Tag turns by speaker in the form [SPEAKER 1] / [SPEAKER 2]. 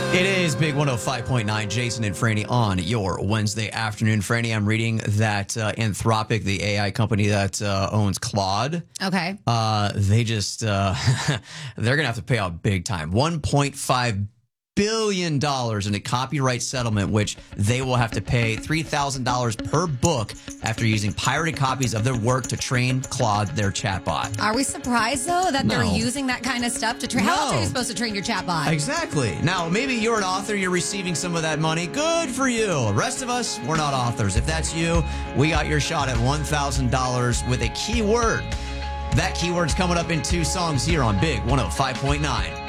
[SPEAKER 1] It is Big 105.9, Jason and Franny on your Wednesday afternoon. Franny, I'm reading that Anthropic, the AI company that owns Claude,
[SPEAKER 2] Okay.
[SPEAKER 1] they just, they're going to have to pay out big time. $1.5 billion in a copyright settlement, which they will have to pay $3,000 per book after using pirated copies of their work to train Claude, their chatbot.
[SPEAKER 2] Are we surprised, though, that they're
[SPEAKER 1] No.
[SPEAKER 2] using that kind of stuff to train? How else are
[SPEAKER 1] No.
[SPEAKER 2] you supposed to train your chatbot?
[SPEAKER 1] Exactly. Now, maybe you're an author, you're receiving some of that money. Good for you. The rest of us, we're not authors. If that's you, we got your shot at $1,000 with a keyword. That keyword's coming up in two songs here on Big 105.9.